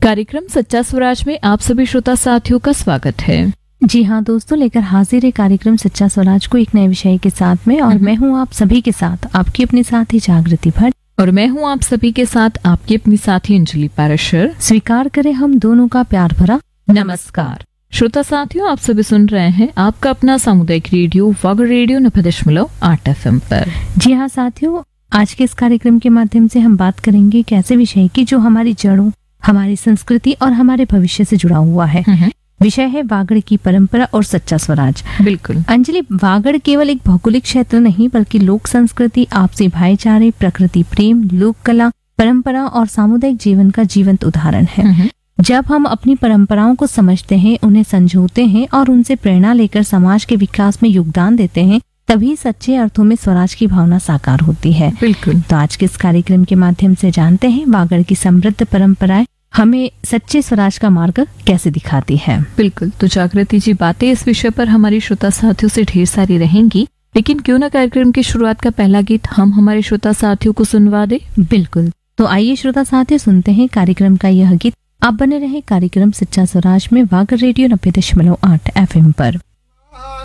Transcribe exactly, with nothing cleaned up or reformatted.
कार्यक्रम सच्चा स्वराज में आप सभी श्रोता साथियों का स्वागत है। जी हाँ दोस्तों, लेकर हाजिर है कार्यक्रम सच्चा स्वराज को एक नए विषय के साथ में। और मैं हूँ आप सभी के साथ आपकी अपनी साथी जागृति भट्ट, और मैं हूँ आप सभी के साथ आपकी अपनी साथी अंजलि पाराशर। स्वीकार करें हम दोनों का प्यार भरा नमस्कार। श्रोता साथियों, आप सभी सुन रहे हैं आपका अपना सामुदायिक रेडियो वागर रेडियो नब्बे दशमलव आठ एफ एम पर। जी हाँ साथियों, आज के इस कार्यक्रम के माध्यम से हम बात करेंगे एक ऐसे विषय की जो हमारी जड़ों, हमारी संस्कृति और हमारे भविष्य से जुड़ा हुआ है। विषय है वागड़ की परंपरा और सच्चा स्वराज। बिल्कुल अंजलि, वागड़ केवल एक भौगोलिक क्षेत्र नहीं बल्कि लोक संस्कृति, आपसी भाईचारे, प्रकृति प्रेम, लोक कला, परंपरा और सामुदायिक जीवन का जीवंत उदाहरण है। जब हम अपनी परंपराओं को समझते हैं, उन्हें संजोते हैं और उनसे प्रेरणा लेकर समाज के विकास में योगदान देते हैं, तभी सच्चे अर्थों में स्वराज की भावना साकार होती है। बिल्कुल। तो आज के इस कार्यक्रम के माध्यम से जानते हैं वागड़ की समृद्ध परंपराएं हमें सच्चे स्वराज का मार्ग कैसे दिखाती है। बिल्कुल। तो जागृति जी, बातें इस विषय पर हमारी श्रोता साथियों से ढेर सारी रहेंगी, लेकिन क्यों न कार्यक्रम की शुरुआत का पहला गीत हम हमारे श्रोता साथियों को सुनवा दे। बिल्कुल। तो आइए श्रोता साथियों, सुनते हैं कार्यक्रम का यह गीत। आप बने रहे कार्यक्रम सच्चा स्वराज में वागर रेडियो नब्बे दशमलव आठ एफ एम पर।